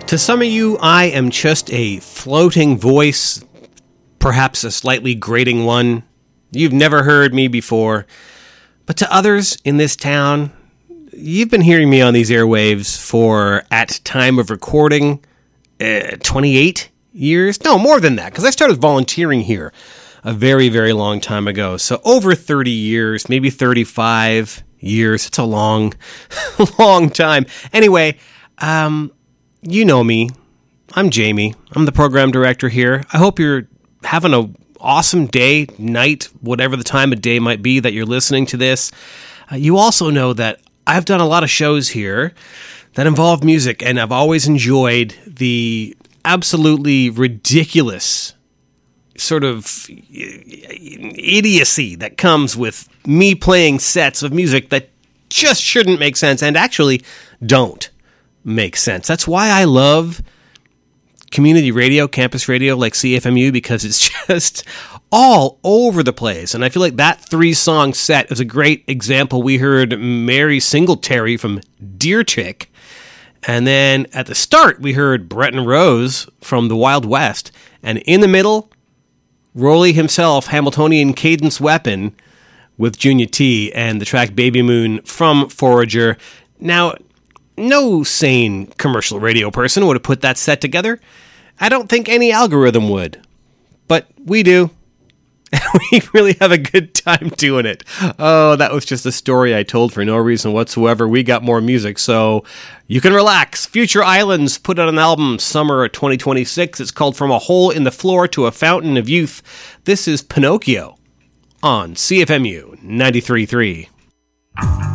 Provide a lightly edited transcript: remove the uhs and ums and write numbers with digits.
To some of you, I am just a floating voice, perhaps a slightly grating one. You've never heard me before. But to others in this town, you've been hearing me on these airwaves for, at time of recording, 28 years? No, more than that, because I started volunteering here a very, very long time ago. So over 30 years, maybe 35 years. It's a long, long time. Anyway, you know me. I'm Jamie. I'm the program director here. I hope you're having an awesome day, night, whatever the time of day might be that you're listening to this. You also know that I've done a lot of shows here that involve music, and I've always enjoyed the absolutely ridiculous sort of idiocy that comes with me playing sets of music that just shouldn't make sense and actually don't make sense. That's why I love community radio, campus radio like CFMU, because it's just all over the place. And I feel like that 3-song set is a great example. We heard Mary Singletary from Deer Chick. And then at the start, we heard Bretton Rose from the Wild West. And in the middle, Rolly himself, Hamiltonian Cadence Weapon with Junior T and the track Baby Moon from Forager. Now, no sane commercial radio person would have put that set together. I don't think any algorithm would. But we do. We really have a good time doing it. Oh, that was just a story I told for no reason whatsoever. We got more music, so you can relax. Future Islands put out an album summer of 2026. It's called From a Hole in the Floor to a Fountain of Youth. This is Pinocchio on CFMU 93.3.